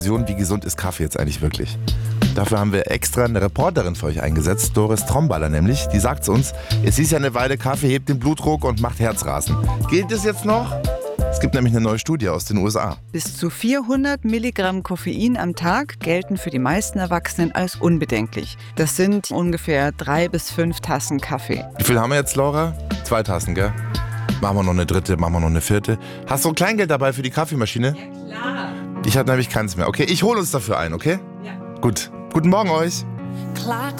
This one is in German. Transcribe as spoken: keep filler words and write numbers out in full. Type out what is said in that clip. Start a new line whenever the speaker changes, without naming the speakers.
Wie gesund ist Kaffee jetzt eigentlich wirklich? Dafür haben wir extra eine Reporterin für euch eingesetzt, Doris Tromballer nämlich. Die sagt uns, es hieß ja eine Weile, Kaffee hebt den Blutdruck und macht Herzrasen. Gilt es jetzt noch? Es gibt nämlich eine neue Studie aus den U S A.
Bis zu vierhundert Milligramm Koffein am Tag gelten für die meisten Erwachsenen als unbedenklich. Das sind ungefähr drei bis fünf Tassen Kaffee.
Wie viel haben wir jetzt, Laura? Zwei Tassen, gell? Machen wir noch eine dritte, machen wir noch eine vierte. Hast du Kleingeld dabei für die Kaffeemaschine?
Ja, klar.
Ich hatte nämlich keins mehr. Okay, ich hole uns dafür ein, okay?
Ja.
Gut. Guten Morgen euch.
Clock